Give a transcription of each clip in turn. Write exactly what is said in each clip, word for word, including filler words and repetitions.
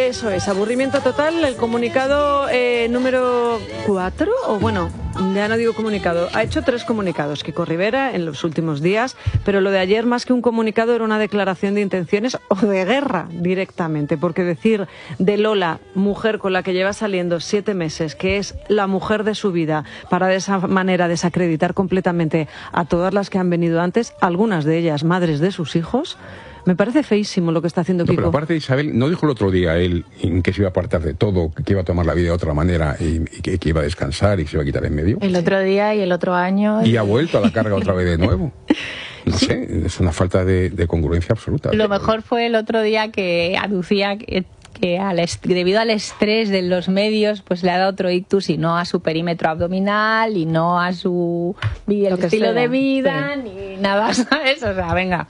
Eso es, aburrimiento total. El comunicado eh, número cuatro, o bueno, ya no digo comunicado, ha hecho tres comunicados Kiko Rivera en los últimos días, pero lo de ayer más que un comunicado era una declaración de intenciones o de guerra directamente, porque decir de Lola, mujer con la que lleva saliendo siete meses, que es la mujer de su vida, para de esa manera desacreditar completamente a todas las que han venido antes, algunas de ellas madres de sus hijos. Me parece feísimo lo que está haciendo Kiko. No, pero aparte, Isabel, ¿no dijo el otro día él que se iba a apartar de todo, que iba a tomar la vida de otra manera y, y que, que iba a descansar y se iba a quitar en medio? El otro día y el otro año. Y, y ha vuelto a la carga otra vez de nuevo. No ¿Sí? sé, es una falta de, de congruencia absoluta. Lo mejor fue el otro día que aducía que, que al debido al estrés de los medios, pues le ha dado otro ictus y no a su perímetro abdominal y no a su el estilo sea, de vida, sí. ni nada, ¿sabes? O sea, venga.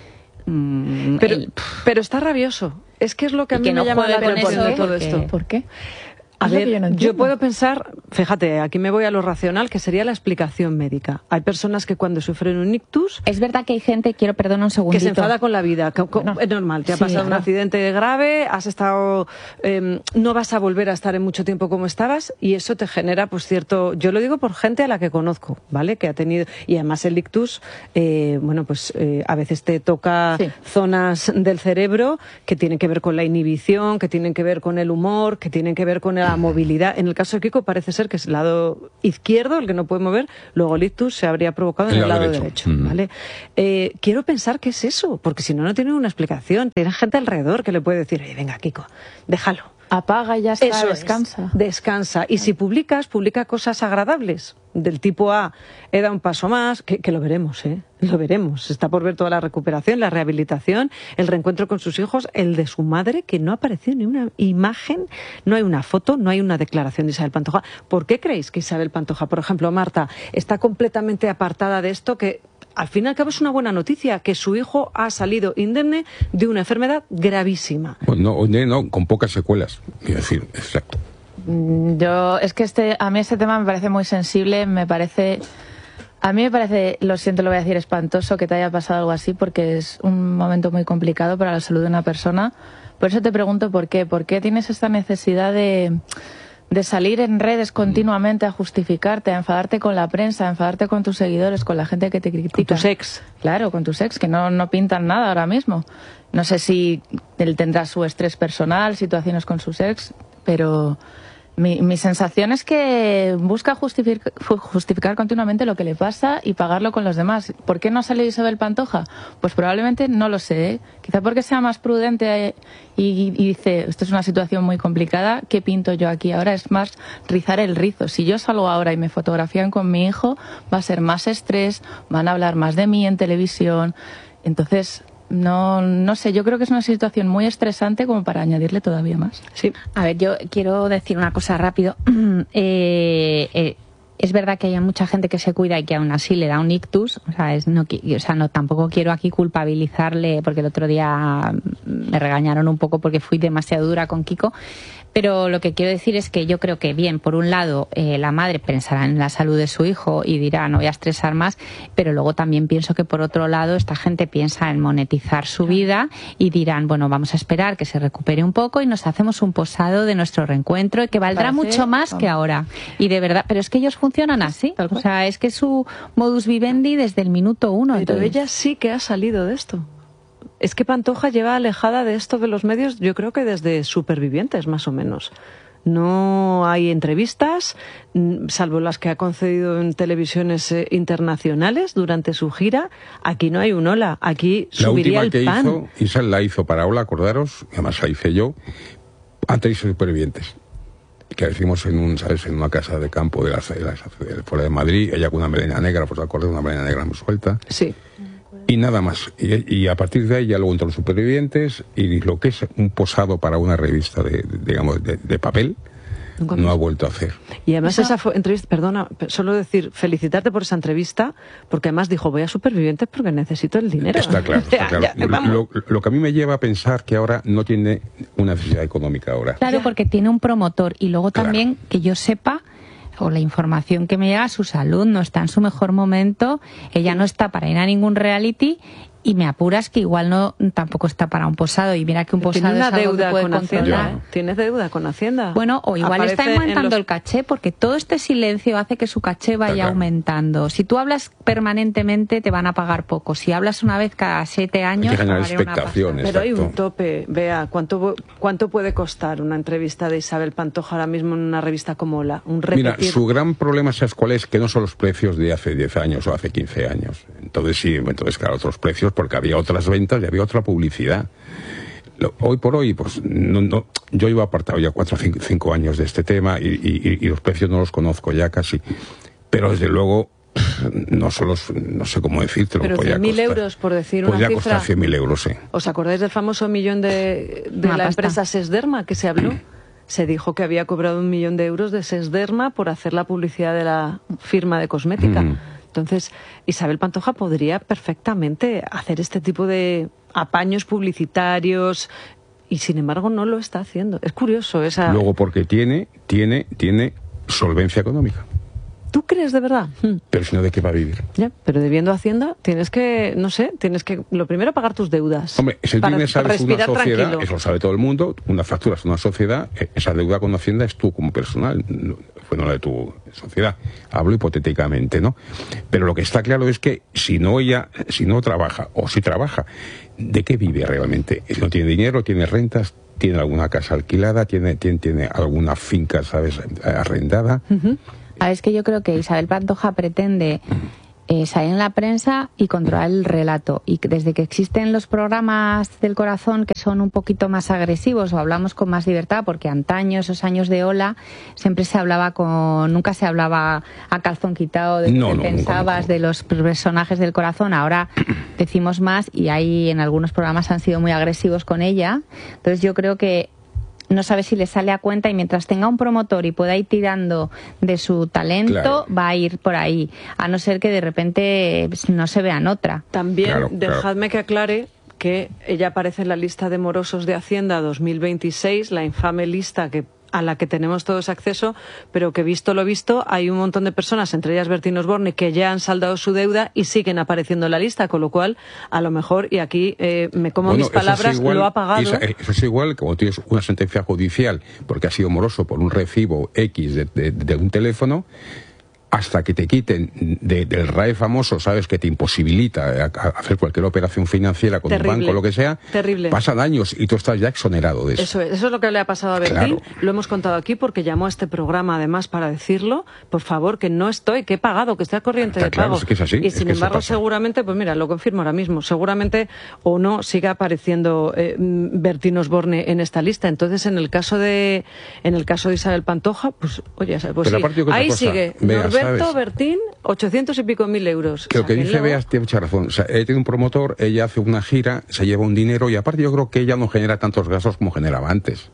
Pero, el, pero está rabioso. Es que es lo que a mí que me no llama la atención de todo porque, esto. ¿Por qué? A ver, yo, no yo puedo pensar, fíjate, aquí me voy a lo racional, que sería la explicación médica. Hay personas que cuando sufren un ictus... Es verdad que hay gente, quiero perdón un segundito... Que se enfada con la vida. Que, no. Es normal, te ha sí, pasado claro. un accidente grave, has estado... Eh, no vas a volver a estar en mucho tiempo como estabas y eso te genera, pues cierto... Yo lo digo por gente a la que conozco, ¿vale? Que ha tenido... Y además el ictus, eh, bueno, pues eh, a veces te toca sí. zonas del cerebro que tienen que ver con la inhibición, que tienen que ver con el humor, que tienen que ver con el la movilidad. En el caso de Kiko parece ser que es el lado izquierdo el que no puede mover, luego el ictus se habría provocado en el, el lado derecho, derecho mm. ¿vale? Eh, quiero pensar que es eso, porque si no, no tiene una explicación. Tiene gente alrededor que le puede decir, oye, venga, Kiko, déjalo. Apaga y ya está, Eso descansa. Es, descansa. Y si publicas, publica cosas agradables. Del tipo A, he dado un paso más, que, que lo veremos, ¿eh? Lo veremos. Está por ver toda la recuperación, la rehabilitación, el reencuentro con sus hijos, el de su madre, que no apareció ni una imagen, no hay una foto, no hay una declaración de Isabel Pantoja. ¿Por qué creéis que Isabel Pantoja, por ejemplo, Marta, está completamente apartada de esto que... Al fin y al cabo es una buena noticia, que su hijo ha salido indemne de una enfermedad gravísima? Pues no, no, con pocas secuelas, quiero decir, exacto. Yo, es que este, a mí este tema me parece muy sensible, me parece, a mí me parece, lo siento, lo voy a decir, espantoso que te haya pasado algo así, porque es un momento muy complicado para la salud de una persona. Por eso te pregunto por qué, ¿por qué tienes esta necesidad de... de salir en redes continuamente a justificarte, a enfadarte con la prensa, a enfadarte con tus seguidores, con la gente que te critica? Con tus ex. Claro, con tus ex, que no, no pintan nada ahora mismo. No sé si él tendrá su estrés personal, situaciones con sus ex, pero mi, mi sensación es que busca justificar, justificar continuamente lo que le pasa y pagarlo con los demás. ¿Por qué no ha salido Isabel Pantoja? Pues probablemente no lo sé, ¿eh? Quizá porque sea más prudente y, y dice, esto es una situación muy complicada, ¿qué pinto yo aquí ahora? Es más rizar el rizo. Si yo salgo ahora y me fotografían con mi hijo, va a ser más estrés, van a hablar más de mí en televisión. Entonces... No, no sé, yo creo que es una situación muy estresante como para añadirle todavía más. Sí. A ver, yo quiero decir una cosa rápido. eh, eh, es verdad que hay mucha gente que se cuida y que aún así le da un ictus. O sea, es, no, o sea no, tampoco quiero aquí culpabilizarle, porque el otro día me regañaron un poco porque fui demasiado dura con Kiko. Pero lo que quiero decir es que yo creo que, bien, por un lado, eh, la madre pensará en la salud de su hijo y dirá, no voy a estresar más, pero luego también pienso que, por otro lado, esta gente piensa en monetizar su vida y dirán, bueno, vamos a esperar que se recupere un poco y nos hacemos un posado de nuestro reencuentro, y que valdrá Parece, mucho más vamos. que ahora. Y de verdad, pero es que ellos funcionan así. O sea, es que su modus vivendi desde el minuto uno. Pero entonces... ella sí que ha salido de esto. Es que Pantoja lleva alejada de esto de los medios, yo creo que desde Supervivientes, más o menos. No hay entrevistas, salvo las que ha concedido en televisiones eh, internacionales durante su gira. Aquí no hay un hola, aquí la subiría el que pan. Hizo, Isabel la hizo para Hola, acordaros, además la hice yo, antes de Supervivientes. Que hicimos en un, ¿sabes? En una casa de campo de la, de la, de la, fuera de Madrid, ella con una melena negra, pues acordáis, una melena negra muy suelta. Sí. Y nada más. Y, y a partir de ahí ya luego entró los Supervivientes, y lo que es un posado para una revista de, de digamos, de, de papel, Nunca no ha vuelto a hacer. Y además esa, esa entrevista, perdona, solo decir, felicitarte por esa entrevista, porque además dijo, voy a Supervivientes porque necesito el dinero. Está claro, está claro. Ya, ya, lo, lo que a mí me lleva a pensar que ahora no tiene una necesidad económica ahora. Claro, ya. Porque tiene un promotor, y luego claro. también, que yo sepa, o la información que me llega, su salud no está en su mejor momento, ella no está para ir a ningún reality, y me apuras que igual no tampoco está para un posado, y mira que un Pero posado tiene una es algo deuda que puede con controlar. Hacienda. ¿Tienes deuda con Hacienda? Bueno, o igual Aparece está aumentando los... el caché, porque todo este silencio hace que su caché vaya Claro. aumentando. Si tú hablas permanentemente te van a pagar poco, si hablas una vez cada siete años Hay que generar pagaré una expectaciones. Pero hay un Exacto. tope, vea, ¿cuánto, ¿cuánto puede costar una entrevista de Isabel Pantoja ahora mismo en una revista como La? Un repetir... Mira, su gran problema, ¿sabes cuál es? Que no son los precios de hace diez años o hace quince años. Entonces sí, entonces claro, otros precios porque había otras ventas y había otra publicidad. Lo, hoy por hoy, pues no, no, yo iba apartado ya cuatro o cinco, cinco años de este tema y, y, y los precios no los conozco ya casi. Pero desde luego no solo, no sé cómo decírtelo. Pero cien mil euros, por decir una podría cifra. costar cien mil euros, sí. ¿Os acordáis del famoso millón de, de Una la pasta. empresa Sesderma que se habló? Se dijo que había cobrado un millón de euros de Sesderma por hacer la publicidad de la firma de cosmética. Mm. Entonces, Isabel Pantoja podría perfectamente hacer este tipo de apaños publicitarios y, sin embargo, no lo está haciendo. Es curioso esa... Luego porque tiene, tiene, tiene solvencia económica. ¿Tú crees de verdad? Hmm. Pero si no, ¿de qué va a vivir? Ya, pero debiendo Hacienda, tienes que, no sé, tienes que, lo primero, pagar tus deudas. Hombre, si para, tienes para sabes una respirar sociedad, tranquilo. eso lo sabe todo el mundo, una factura es una sociedad, eh, esa deuda con Hacienda es tú como personal, no, fue no la de tu sociedad. Hablo hipotéticamente, ¿no? Pero lo que está claro es que si no ella, si no trabaja, o si trabaja, ¿de qué vive realmente? Si no tiene dinero, tiene rentas, tiene alguna casa alquilada, tiene, tiene, tiene alguna finca, ¿sabes?, arrendada. Uh-huh. Ah, es que yo creo que Isabel Pantoja pretende eh, salir en la prensa y controlar el relato. Y que desde que existen los programas del corazón que son un poquito más agresivos o hablamos con más libertad, porque antaño, esos años de Ola, siempre se hablaba con... Nunca se hablaba a calzón quitado de No, lo que no, nunca, pensabas nunca. de los personajes del corazón. Ahora decimos más y ahí en algunos programas han sido muy agresivos con ella. Entonces yo creo que no sabe si le sale a cuenta y mientras tenga un promotor y pueda ir tirando de su talento, Claro. va a ir por ahí, a no ser que de repente pues, no se vea en otra. También, Claro, claro. dejadme que aclare que ella aparece en la lista de morosos de Hacienda dos mil veintiséis, la infame lista que a la que tenemos todos acceso, pero que visto lo visto, hay un montón de personas, entre ellas Bertín Osborne, que ya han saldado su deuda y siguen apareciendo en la lista, con lo cual, a lo mejor, y aquí eh, me como Bueno, mis eso es palabras, igual, lo ha pagado. Isa, eso es igual que cuando tienes una sentencia judicial porque has sido moroso por un recibo X de, de, de un teléfono, hasta que te quiten de, del R A E famoso, sabes, que te imposibilita a, a hacer cualquier operación financiera con Terrible, un banco o lo que sea, terrible. pasan años y tú estás ya exonerado de eso. Eso es, eso es lo que le ha pasado a Bertín. Claro. Lo hemos contado aquí porque llamó a este programa además para decirlo. Por favor, que no estoy, que he pagado, que estoy al corriente Está de claro, pago. es que es así, y es sin que eso embargo, pasa. seguramente, pues mira, lo confirmo ahora mismo, seguramente o no siga apareciendo eh, Bertín Osborne en esta lista. Entonces, en el caso de en el caso de Isabel Pantoja, pues oye, pues Pero sí, aparte yo creo que ahí otra cosa, sigue Bea, Norberto ¿sabes? Bertín, ochocientos y pico mil euros. Que lo que dice Sáquenlo. Bea tiene mucha razón. O sea, ella tiene un promotor, ella hace una gira, se lleva un dinero y aparte yo creo que ella no genera tantos gastos como generaba antes.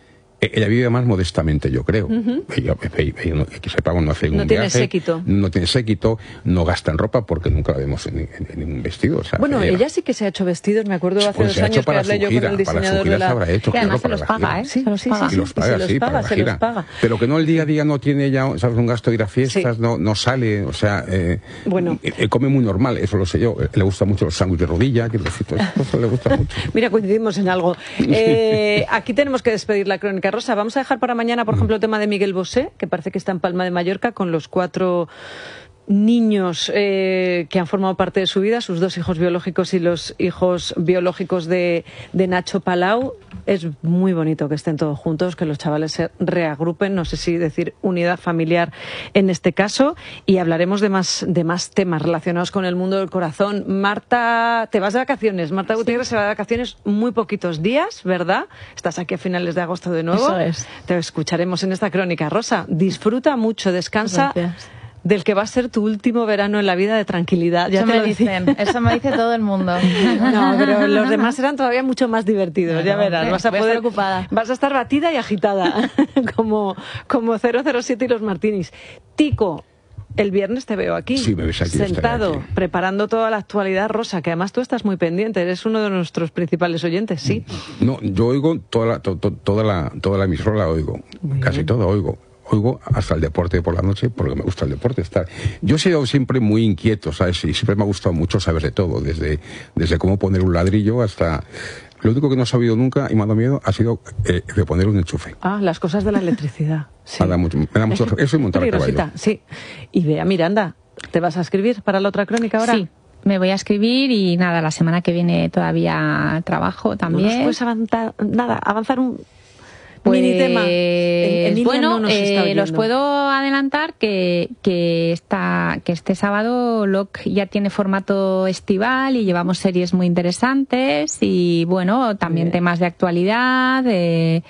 E- Ella vive más modestamente, yo creo. Ujú. Ella, ella- ella no, que sepa, no hace No un tiene viaje, séquito. no tiene séquito, no gasta en ropa porque nunca la vemos en, en- en ningún vestido. O sea, Bueno, ella sí que se ha hecho vestidos, me acuerdo hace Pues dos se ha hecho años que para hablé su yo gira, con el para su diseñador gira de la... se habrá hecho, Y además claro, se los para la paga, gira. ¿eh? Sí, Se los sí, paga. sí, Y los sí, paga, se los sí, paga, para la se gira. los paga. Pero que no el día a día no tiene ya, ¿sabes? Un gasto de ir a fiestas, Sí. no, no sale, o sea, eh, Bueno. eh, come muy normal, eso lo sé yo. Eh, Le gustan mucho los sándwiches de rodilla, quiero decir, todo eso le gusta mucho. Mira, coincidimos en algo. Eh, aquí tenemos que despedir la crónica rosa. Vamos a dejar para mañana, por ejemplo, el tema de Miguel Bosé, que parece que está en Palma de Mallorca con los cuatro niños eh, que han formado parte de su vida, sus dos hijos biológicos y los hijos biológicos de, de Nacho Palau. Es muy bonito que estén todos juntos, que los chavales se reagrupen, no sé si decir unidad familiar en este caso, y hablaremos de más, de más temas relacionados con el mundo del corazón. Marta, te vas de vacaciones. Marta Gutiérrez se va de vacaciones muy poquitos días, ¿verdad? Estás aquí a finales de agosto de nuevo. Eso es. Te escucharemos en esta crónica rosa. Disfruta mucho, descansa. Gracias. Del que va a ser tu último verano en la vida de tranquilidad. Ya Eso te me lo decía. dicen, eso me dice todo el mundo. No, pero los demás serán todavía mucho más divertidos, No, ya no, verás. hombre, Vas a voy a poder, estar ocupada. vas a estar batida y agitada, como, como cero cero siete y los Martinis. Tico, el viernes te veo aquí, Sí, me ves aquí, sentado, estaré aquí. preparando toda la actualidad rosa, que además tú estás muy pendiente, eres uno de nuestros principales oyentes, ¿sí? No, yo oigo toda la, to- to- toda la, toda la emisora la oigo, Muy casi bien. toda oigo. oigo hasta el deporte por la noche, porque me gusta el deporte. Estar. Yo he sido siempre muy inquieto, ¿sabes? Y siempre me ha gustado mucho saber de todo, desde, desde cómo poner un ladrillo hasta... Lo único que no he sabido nunca y me ha dado miedo ha sido eh, de poner un enchufe. Ah, las cosas de la electricidad. Sí. Me da mucho, me da mucho, eso y montar a caballo. Sí. Y Bea Miranda, ¿te vas a escribir para la otra crónica ahora? Sí. Me voy a escribir y nada, la semana que viene todavía trabajo también. ¿No nos puedes avanzar, nada, avanzar un pues, mini tema? En, en bueno, no nos está eh, los puedo adelantar que, que, esta, que este sábado L O C ya tiene formato estival y llevamos series muy interesantes y bueno, también temas de actualidad, de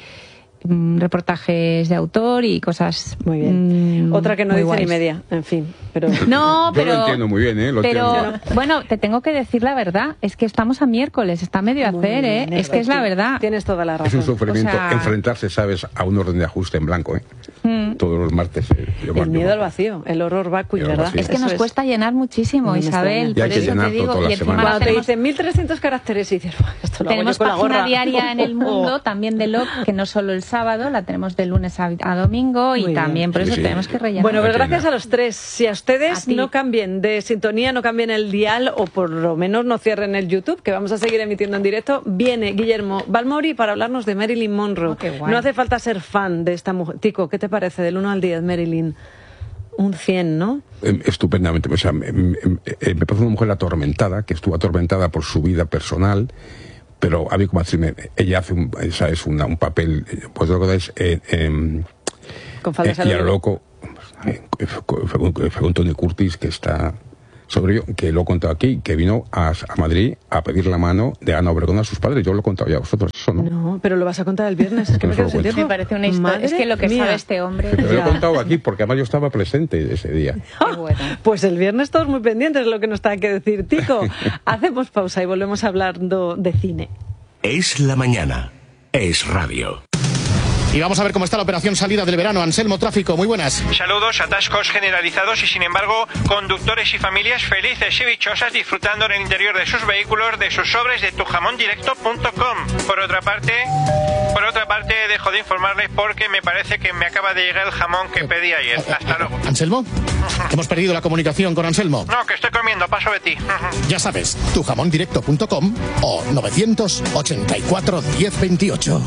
reportajes de autor y cosas muy bien. Mmm, Otra que no dice guays. Ni media, en fin. Pero... No, pero... Yo lo entiendo muy bien, ¿eh? Lo pero, entiendo. bueno, te tengo que decir la verdad, es que estamos a miércoles, está medio muy a hacer, bien, ¿eh? Es que es la verdad. Tienes toda la razón. Es un sufrimiento o sea... enfrentarse, ¿sabes?, a un orden de ajuste en blanco, ¿eh? Mm. Todos los martes. Eh, el mar, miedo mar. al vacío, el horror vacui, ¿verdad? Vacío. Es que nos eso cuesta es... llenar muchísimo, Isabel. Y hay que llenar digo, toda la y semana. Cuando tenemos... te dicen mil trescientos caracteres y dices, esto lo tenemos hago yo con página la gorra. diaria en El Mundo, también de L O C, que no solo el sábado, la tenemos de lunes a, a domingo y Muy también bien. por eso sí, sí. tenemos que rellenar. Bueno, pues gracias a los tres. Si a ustedes a no cambien de sintonía, no cambien el dial o por lo menos no cierren el YouTube, que vamos a seguir emitiendo en directo, viene Guillermo Balmori para hablarnos de Marilyn Monroe. Oh, no hace falta ser fan de esta mujer. Tico, ¿qué te parece del uno al diez, Marilyn? Un cien, ¿no? Estupendamente. O sea, me, me, me parece una mujer atormentada, que estuvo atormentada por su vida personal, pero a mí como actriz, ella hace un, esa es una, un papel, pues lo que es eh, eh, con faldas eh, y a lo loco, eh, fue con Tony Curtis, que está sobre ello, que lo he contado aquí, que vino a, a Madrid a pedir la mano de Ana Obregón a sus padres. Yo lo he contado ya a vosotros, eso no. No, pero lo vas a contar el viernes, es que me, quedo sin tiempo. Me parece una historia, es que lo que mía. sabe este hombre... Pero lo he contado aquí porque además yo estaba presente ese día. Qué bueno. Pues el viernes todos muy pendientes, es lo que nos está que decir Tico. Hacemos pausa y volvemos hablando de cine. Es la mañana, es radio. Y vamos a ver cómo está la operación salida del verano. Anselmo, tráfico, muy buenas. Saludos, atascos generalizados y sin embargo conductores y familias felices y dichosas disfrutando en el interior de sus vehículos de sus sobres de tu jamón directo punto com. Por otra parte, por otra parte dejo de informarles porque me parece que me acaba de llegar el jamón que pedí ayer. Hasta luego. ¿Anselmo? Hemos perdido la comunicación con Anselmo. No, que estoy comiendo, paso de ti. Ya sabes, tu jamón directo punto com o novecientos ochenta y cuatro diez veintiocho.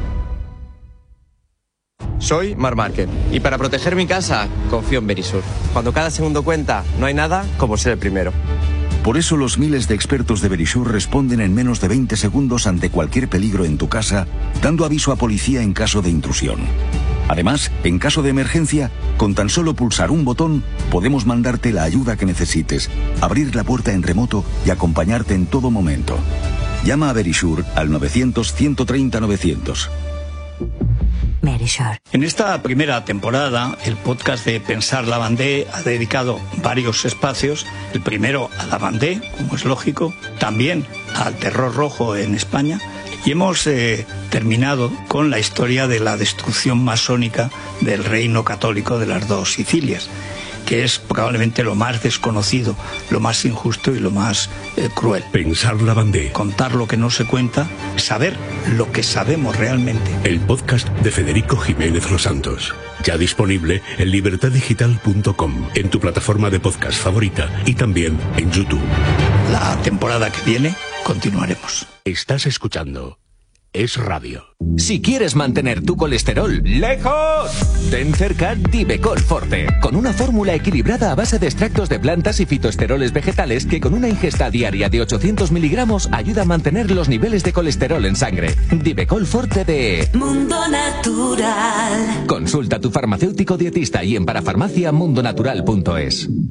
Soy Mar Márquez y para proteger mi casa confío en Verisur. Cuando cada segundo cuenta, no hay nada como ser el primero. Por eso los miles de expertos de Verisur responden en menos de veinte segundos ante cualquier peligro en tu casa, dando aviso a policía en caso de intrusión. Además, en caso de emergencia, con tan solo pulsar un botón, podemos mandarte la ayuda que necesites, abrir la puerta en remoto y acompañarte en todo momento. Llama a Verisur al novecientos, ciento treinta, novecientos. En esta primera temporada, el podcast de Pensar Lavandé ha dedicado varios espacios. El primero a Lavandé, como es lógico, también al terror rojo en España. Y hemos eh, terminado con la historia de la destrucción masónica del reino católico de las dos Sicilias, que es probablemente lo más desconocido, lo más injusto y lo más eh, cruel. Pensar Lavandé. Contar lo que no se cuenta, saber lo que sabemos realmente. El podcast de Federico Jiménez Los Santos. Ya disponible en libertad digital punto com, en tu plataforma de podcast favorita y también en YouTube. La temporada que viene continuaremos. Estás escuchando Es Radio. Si quieres mantener tu colesterol lejos, ten cerca Divecol Forte, con una fórmula equilibrada a base de extractos de plantas y fitoesteroles vegetales que con una ingesta diaria de ochocientos miligramos ayuda a mantener los niveles de colesterol en sangre. Divecol Forte de Mundo Natural. Consulta a tu farmacéutico dietista y en parafarmacia mundo natural punto es.